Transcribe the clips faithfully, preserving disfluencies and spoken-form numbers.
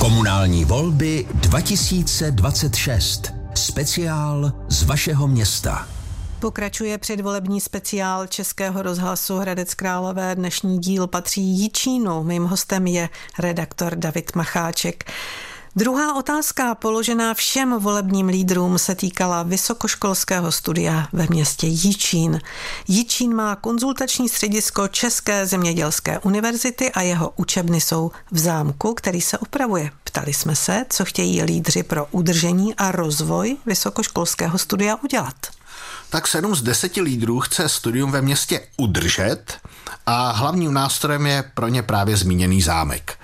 Komunální volby dva tisíce dvacet šest. Speciál z vašeho města. Pokračuje předvolební speciál Českého rozhlasu Hradec Králové. Dnešní díl patří Jičínu. Mým hostem je redaktor David Macháček. Druhá otázka, položená všem volebním lídrům, se týkala vysokoškolského studia ve městě Jičín. Jičín má konzultační středisko České zemědělské univerzity a jeho učebny jsou v zámku, který se opravuje. Ptali jsme se, co chtějí lídři pro udržení a rozvoj vysokoškolského studia udělat. Tak sedm z deseti lídrů chce studium ve městě udržet a hlavním nástrojem je pro ně právě zmíněný zámek.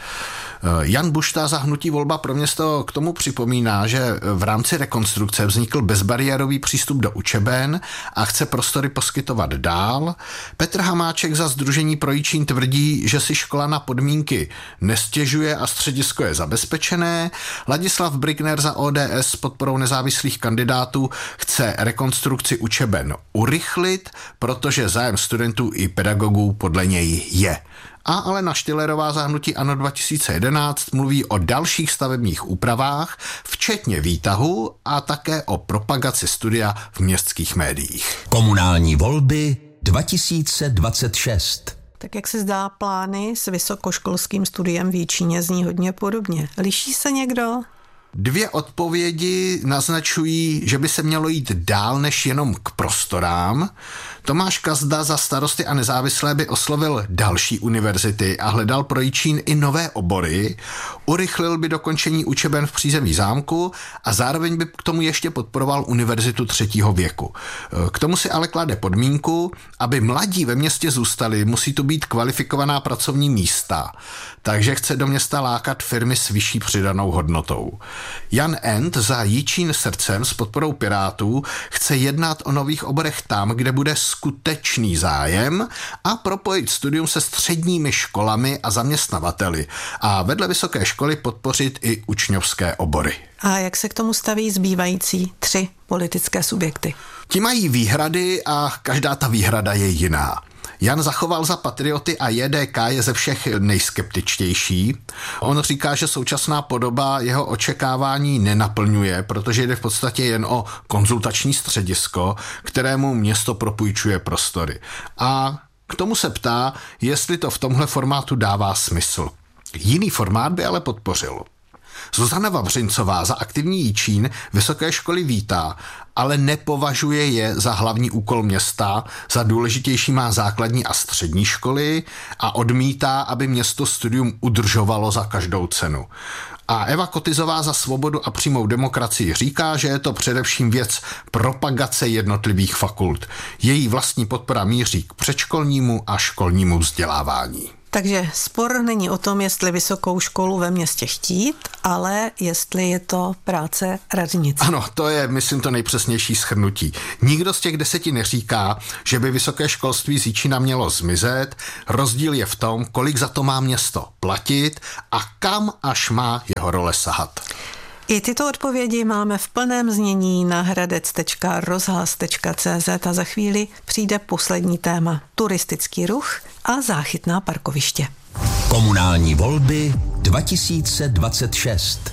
Jan Bušta za hnutí Volba pro město k tomu připomíná, že v rámci rekonstrukce vznikl bezbariérový přístup do učeben a chce prostory poskytovat dál. Petr Hamáček za sdružení pro Jičín tvrdí, že si škola na podmínky nestěžuje a středisko je zabezpečené. Ladislav Brigner za O D S s podporou nezávislých kandidátů chce rekonstrukci učeben urychlit, protože zájem studentů i pedagogů podle něj je. A Alena Štillerová za hnutí ANO dva tisíce jedenáct mluví o dalších stavebních úpravách, včetně výtahu a také o propagaci studia v městských médiích. Komunální volby dva tisíce dvacet šest. Tak jak se zdá, plány s vysokoškolským studiem v Jičíně zní hodně podobně. Liší se někdo? Dvě odpovědi naznačují, že by se mělo jít dál než jenom k prostorám. Tomáš Kazda za Starosty a nezávislé by oslovil další univerzity a hledal pro Jičín i nové obory, urychlil by dokončení učeben v přízemí zámku a zároveň by k tomu ještě podporoval univerzitu třetího věku. K tomu si ale klade podmínku, aby mladí ve městě zůstali, musí tu být kvalifikovaná pracovní místa, takže chce do města lákat firmy s vyšší přidanou hodnotou. Jan End za Jičín srdcem s podporou Pirátů chce jednat o nových oborech tam, kde bude skutečný zájem a propojit studium se středními školami a zaměstnavateli a vedle vysoké školy podpořit i učňovské obory. A jak se k tomu staví zbývající tři politické subjekty? Ti mají výhrady a každá ta výhrada je jiná. Jan Zachoval za Patrioty a J D K je ze všech nejskeptičtější. On říká, že současná podoba jeho očekávání nenaplňuje, protože jde v podstatě jen o konzultační středisko, kterému město propůjčuje prostory. A k tomu se ptá, jestli to v tomhle formátu dává smysl. Jiný formát by ale podpořil. Zuzana Vavřincová za aktivní Jičín vysoké školy vítá, ale nepovažuje je za hlavní úkol města, za důležitější má základní a střední školy a odmítá, aby město studium udržovalo za každou cenu. A Eva Kotizová za Svobodu a přímou demokracii říká, že je to především věc propagace jednotlivých fakult. Její vlastní podpora míří k předškolnímu a školnímu vzdělávání. Takže spor není o tom, jestli vysokou školu ve městě chtít, ale jestli je to práce radnice. Ano, to je, myslím, to nejpřesnější shrnutí. Nikdo z těch deseti neříká, že by vysoké školství z Jičína mělo zmizet. Rozdíl je v tom, kolik za to má město platit a kam až má jeho role sahat. I tyto odpovědi máme v plném znění na hradec tečka rozhlas tečka cé zet a za chvíli přijde poslední téma. Turistický ruch a záchytná parkoviště. Komunální volby dva tisíce dvacet šest.